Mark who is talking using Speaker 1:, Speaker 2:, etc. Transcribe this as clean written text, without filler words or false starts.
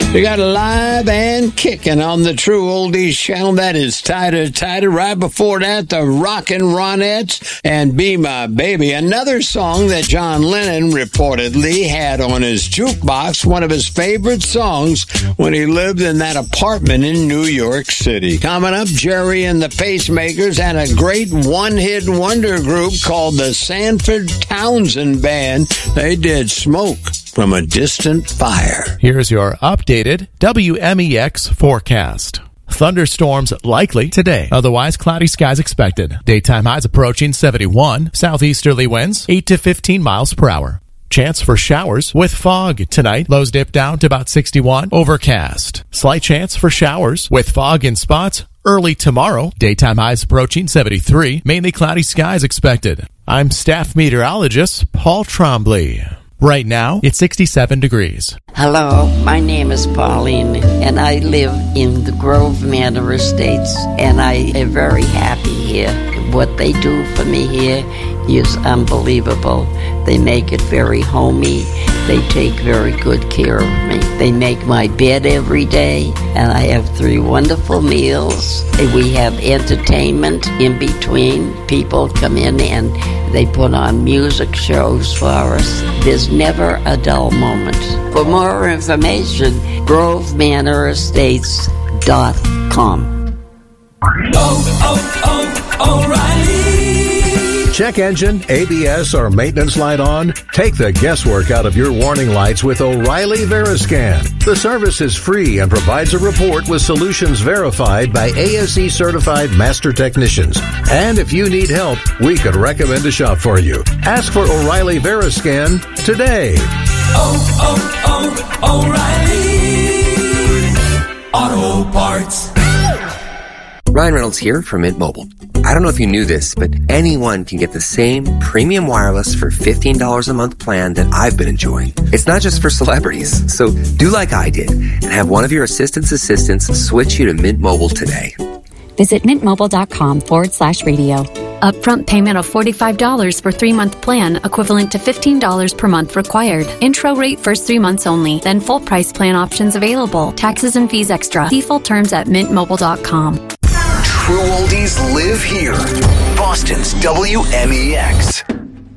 Speaker 1: We got live and kicking on the True Oldies channel. That is Tighter, Tighter. Right before that, the Rockin' Ronettes and Be My Baby. Another song that John Lennon reportedly had on his jukebox, one of his favorite songs when he lived in that apartment in New York City. Coming up, Jerry and the Pacemakers and a great one-hit wonder group called the Sanford Townsend Band. They did Smoke from a Distant Fire.
Speaker 2: Here's your updated WMEX forecast. Thunderstorms likely today. Otherwise, cloudy skies expected. Daytime highs approaching 71. Southeasterly winds 8 to 15 miles per hour. Chance for showers with fog tonight. Lows dip down to about 61. Overcast. Slight chance for showers with fog in spots early tomorrow. Daytime highs approaching 73. Mainly cloudy skies expected. I'm staff meteorologist Paul Trombley. Right now, it's 67 degrees.
Speaker 3: Hello, my name is Pauline, and I live in the Grove Manor Estates, and I am very happy here. What they do for me here is unbelievable. They make it very homey. They take very good care of me. They make my bed every day, and I have 3 wonderful meals. We have entertainment in between. People come in and they put on music shows for us. There's never a dull moment. For more information, GroveManorEstates.com.
Speaker 4: O'Reilly. Check engine, ABS, or maintenance light on? Take the guesswork out of your warning lights with O'Reilly Veriscan. The service is free and provides a report with solutions verified by ASE certified master technicians. And if you need help, we could recommend a shop for you. Ask for O'Reilly Veriscan today.
Speaker 5: O'Reilly Auto Parts.
Speaker 6: Ryan Reynolds here from Mint Mobile. I don't know if you knew this, but anyone can get the same premium wireless for $15 a month plan that I've been enjoying. It's not just for celebrities. So do like I did and have one of your assistants switch you to Mint Mobile today.
Speaker 7: Visit mintmobile.com/radio.
Speaker 8: Upfront payment of $45 for 3-month plan, equivalent to $15 per month required. Intro rate first 3 months only, then full price plan options available. Taxes and fees extra. See full terms at mintmobile.com.
Speaker 5: True Oldies live here. Boston's WMEX.